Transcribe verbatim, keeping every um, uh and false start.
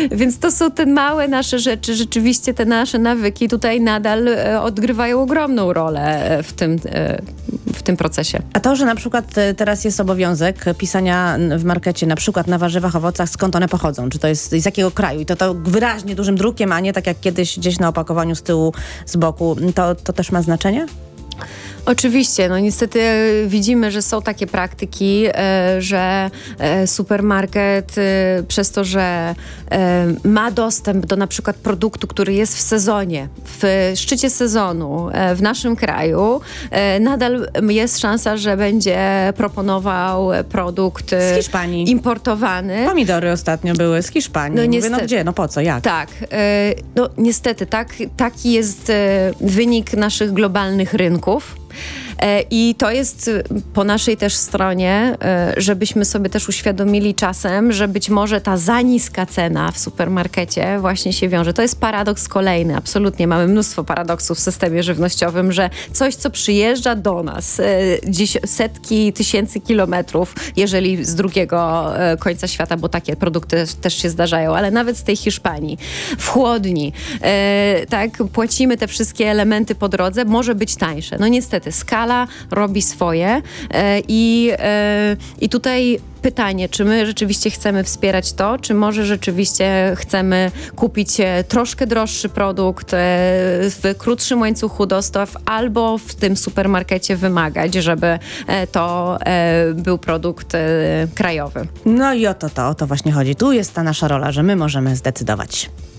Więc to są te małe nasze rzeczy, rzeczywiście te nasze nawyki tutaj nadal e, odgrywają ogromną rolę e, w tym, e, w tym procesie. A to, że na przykład e, teraz jest obowiązek pisania w markecie na przykład na warzywach, owocach, skąd one pochodzą, czy to jest z jakiego kraju i to, to wyraźnie dużym drukiem, a nie tak jak kiedyś gdzieś na opakowaniu z tyłu, z boku, to, to też ma znaczenie? Oczywiście, no niestety widzimy, że są takie praktyki, e, że e, supermarket e, przez to, że e, ma dostęp do na przykład produktu, który jest w sezonie, w szczycie sezonu e, w naszym kraju, e, nadal jest szansa, że będzie proponował produkt z Hiszpanii importowany. Pomidory ostatnio były z Hiszpanii. No, Mówię, niestety, no gdzie, no po co, jak? Tak, e, no niestety tak, taki jest e, wynik naszych globalnych rynków. I to jest po naszej też stronie, żebyśmy sobie też uświadomili czasem, że być może ta za niska cena w supermarkecie właśnie się wiąże. To jest paradoks kolejny, absolutnie. Mamy mnóstwo paradoksów w systemie żywnościowym, że coś, co przyjeżdża do nas dziś setki tysięcy kilometrów, jeżeli z drugiego końca świata, bo takie produkty też się zdarzają, ale nawet z tej Hiszpanii, w chłodni, tak, płacimy te wszystkie elementy po drodze, może być tańsze. No niestety, skala robi swoje e, i, e, i tutaj pytanie, czy my rzeczywiście chcemy wspierać to, czy może rzeczywiście chcemy kupić e, troszkę droższy produkt e, w krótszym łańcuchu dostaw albo w tym supermarkecie wymagać, żeby e, to e, był produkt e, krajowy. No i o to, to, o to właśnie chodzi. Tu jest ta nasza rola, że my możemy zdecydować.